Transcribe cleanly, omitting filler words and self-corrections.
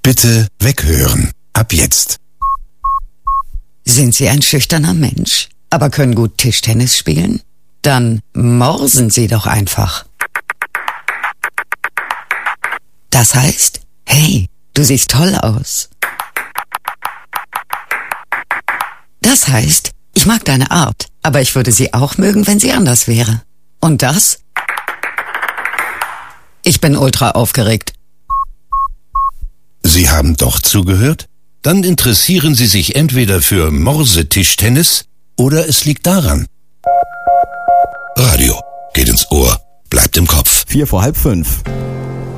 Bitte weghören. Ab jetzt. Sind Sie ein schüchterner Mensch, aber können gut Tischtennis spielen? Dann morsen Sie doch einfach. Das heißt, hey, du siehst toll aus. Das heißt, ich mag deine Art, aber ich würde sie auch mögen, wenn sie anders wäre. Und das? Ich bin ultra aufgeregt. Sie haben doch zugehört? Dann interessieren Sie sich entweder für Morsetischtennis oder es liegt daran. Radio geht ins Ohr, bleibt im Kopf. 4:45.